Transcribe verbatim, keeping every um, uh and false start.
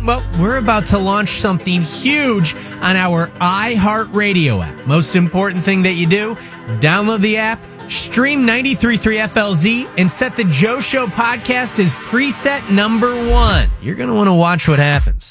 Well, we're about to launch something huge on our iHeartRadio app. Most important thing that you do, download the app, stream ninety-three point three F L Z, and set the Joe Show podcast as preset number one. You're going to want to watch what happens.